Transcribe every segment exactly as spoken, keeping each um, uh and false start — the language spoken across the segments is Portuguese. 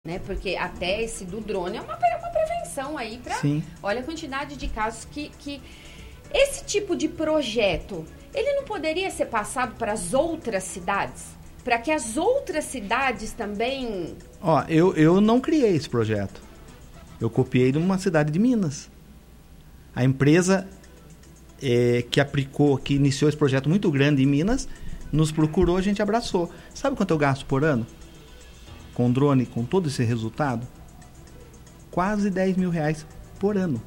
Né? Porque até esse do drone é uma, uma prevenção aí para... Olha a quantidade de casos que, que... Esse tipo de projeto, ele não poderia ser passado para as outras cidades? Para que as outras cidades também... Ó, eu, eu não criei esse projeto. Eu copiei de uma cidade de Minas. A empresa é, que aplicou, que iniciou esse projeto muito grande em Minas, nos procurou, a gente abraçou. Sabe quanto eu gasto por ano? Com drone, com todo esse resultado? Quase dez mil reais por ano.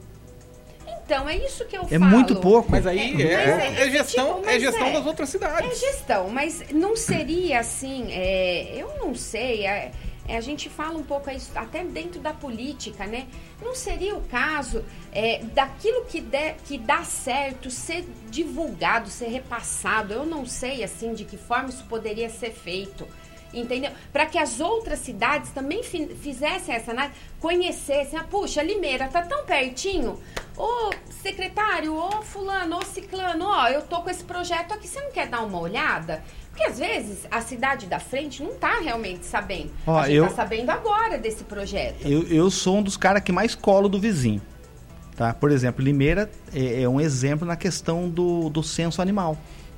Então, é isso que eu é falo. É muito pouco. Mas aí é, é, é, é gestão, tipo, é gestão é, das outras cidades. É gestão, mas não seria assim, é, eu não sei, é, é, a gente fala um pouco isso, até dentro da política, né? Não seria o caso é, daquilo que, de, que dá certo ser divulgado, ser repassado? Eu não sei, assim, de que forma isso poderia ser feito. Entendeu? Para que as outras cidades também fi- fizessem essa análise, conhecessem. Ah, puxa, Limeira tá tão pertinho. Ô secretário, ô fulano, ô ciclano, ó, eu tô com esse projeto aqui, você não quer dar uma olhada? Porque às vezes a cidade da frente não tá realmente sabendo. Ó, a gente eu, tá sabendo agora desse projeto. Eu, eu sou um dos caras que mais colo do vizinho. Tá? Por exemplo, Limeira é, é um exemplo na questão do, do censo animal.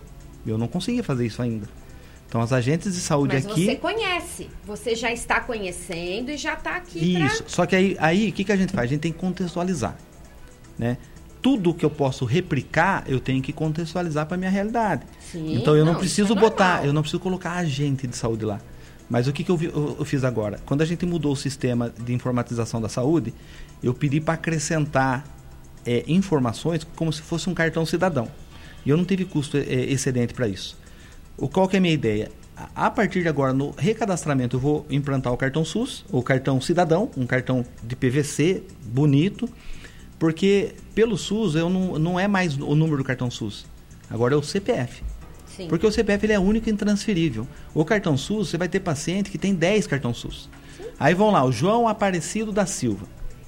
Eu não consegui fazer isso ainda. Então, as agentes de saúde Mas aqui... Mas você conhece, você já está conhecendo e já está aqui Isso, pra... só que aí, aí o que, que a gente faz? A gente tem que contextualizar, né? Tudo que eu posso replicar, eu tenho que contextualizar para a minha realidade. Sim, então, eu não, não preciso é botar, eu não preciso colocar agente de saúde lá. Mas o que, que eu, vi, eu, eu fiz agora? Quando a gente mudou o sistema de informatização da saúde, eu pedi para acrescentar é, informações como se fosse um cartão cidadão. E eu não tive custo é, excedente para isso. O, qual que é a minha ideia? A partir de agora, no recadastramento, eu vou implantar o cartão SUS, o cartão cidadão, um cartão de P V C, bonito, porque pelo SUS eu não, não é mais o número do cartão SUS, agora é o C P F. Sim. Porque o C P F ele é único e intransferível. O cartão SUS, você vai ter paciente que tem dez cartões SUS. Sim. Aí vão lá, o João Aparecido da Silva.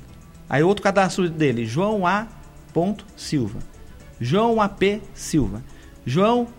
Aí outro cadastro dele, João A. Silva. João A P. Silva. João...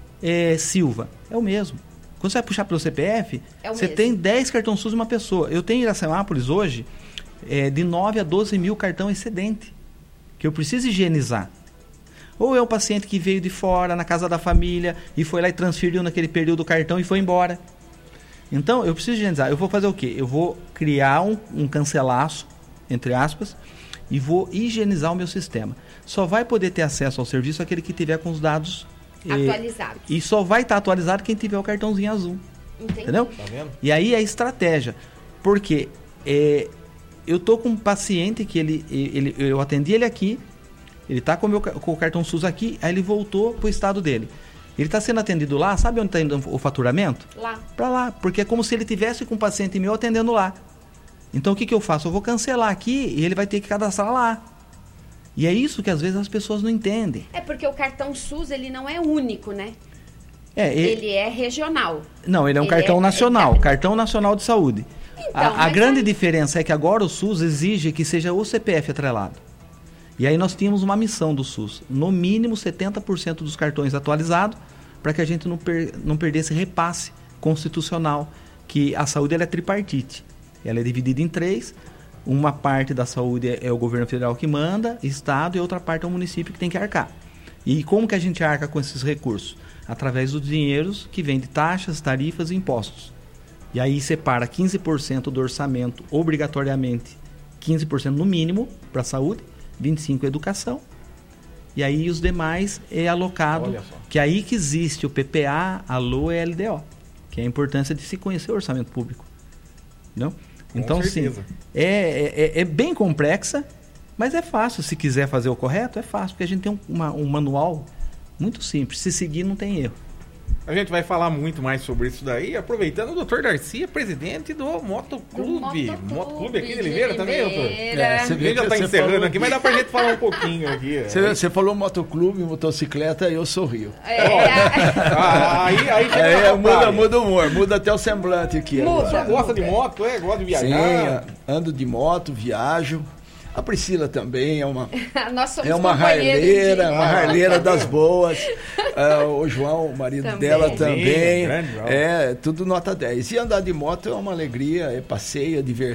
É, Silva, é o mesmo. Quando você vai puxar pelo C P F, é você mesmo. Tem dez cartões SUS de uma pessoa. Eu tenho em Iracemápolis hoje é, de nove a doze mil cartão excedente, que eu preciso higienizar. Ou é um paciente que veio de fora, na casa da família, e foi lá e transferiu naquele período o cartão e foi embora. Então, eu preciso higienizar. Eu vou fazer o quê? Eu vou criar um, um cancelaço, entre aspas, e vou higienizar o meu sistema. Só vai poder ter acesso ao serviço aquele que tiver com os dados atualizado. E, e só vai estar atualizado quem tiver o cartãozinho azul. Entendi. Entendeu? Tá vendo? E aí é a estratégia. Porque é, eu tô com um paciente que ele, ele, eu atendi ele aqui, ele tá com o, meu, com o cartão SUS aqui, aí ele voltou pro estado dele. Ele está sendo atendido lá, sabe onde está indo o faturamento? Lá. Para lá, porque é como se ele tivesse com um paciente meu atendendo lá. Então o que, que eu faço? Eu vou cancelar aqui e ele vai ter que cadastrar lá. E é isso que às vezes as pessoas não entendem. É porque o cartão SUS, ele não é único, né? É, ele, ele é regional. Não, ele é um ele cartão é, nacional, é... cartão nacional de saúde. Então, a a grande aí... diferença é que agora o SUS exige que seja o C P F atrelado. E aí nós tínhamos uma missão do SUS, no mínimo setenta por cento dos cartões atualizados, para que a gente não, per, não perdesse repasse constitucional, que a saúde ela é tripartite. Ela é dividida em três. Uma parte da saúde é, é o governo federal que manda, estado, e outra parte é o município que tem que arcar. E como que a gente arca com esses recursos? Através dos dinheiros que vem de taxas, tarifas e impostos. E aí separa quinze por cento do orçamento, obrigatoriamente, quinze por cento no mínimo para a saúde, vinte e cinco por cento educação. E aí os demais é alocado, que é aí que existe o P P A, a L O E e a L D O, que é a importância de se conhecer o orçamento público. Não? Então, sim, é, é, é bem complexa, mas é fácil. Se quiser fazer o correto, é fácil, porque a gente tem um, uma, um manual muito simples. Se seguir, não tem erro. A gente vai falar muito mais sobre isso daí, aproveitando o doutor Darcy, é presidente do Motoclube. Do Motoclube aqui de Limeira também, doutor? É, você vê já está encerrando falou... aqui, mas dá pra gente falar um pouquinho aqui. Você, é. você falou motoclube, motocicleta, eu sorrio. É. Ah, aí aí, aí muda, muda o humor, muda até o semblante aqui. Muda. Você gosta de moto, é? Gosta de viajar? Sim, ando de moto, viajo. A Priscila também é uma, Nós somos é uma raileira, de... uma raileira das boas. Uh, o João, o marido também. dela também. Sim, é, tudo nota dez. E andar de moto é uma alegria, é passeio, é diversão.